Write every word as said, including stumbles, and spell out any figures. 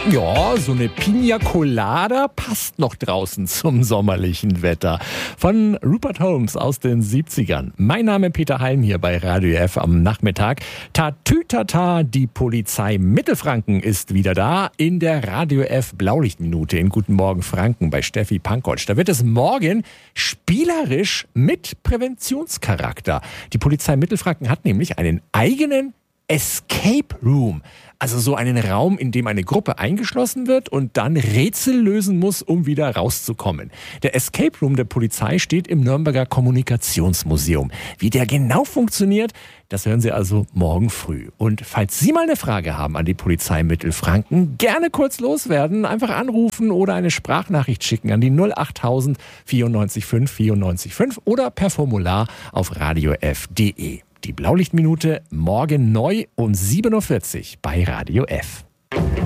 Ja, so eine Pina Colada passt noch draußen zum sommerlichen Wetter. Von Rupert Holmes aus den siebzigern. Mein Name Peter Heim hier bei Radio F am Nachmittag. Tatütata, die Polizei Mittelfranken ist wieder da in der Radio F Blaulichtminute in Guten Morgen Franken bei Steffi Pankotsch. Da wird es morgen spielerisch mit Präventionscharakter. Die Polizei Mittelfranken hat nämlich einen eigenen Escape Room. Also so einen Raum, in dem eine Gruppe eingeschlossen wird und dann Rätsel lösen muss, um wieder rauszukommen. Der Escape Room der Polizei steht im Nürnberger Kommunikationsmuseum. Wie der genau funktioniert, das hören Sie also morgen früh. Und falls Sie mal eine Frage haben an die Polizei Mittelfranken, gerne kurz loswerden, einfach anrufen oder eine Sprachnachricht schicken an die null achttausend vierundneunzig fünf vierundneunzig fünf oder per Formular auf radio f punkt de. Die Blaulichtminute morgen neu um sieben Uhr vierzig bei Radio F.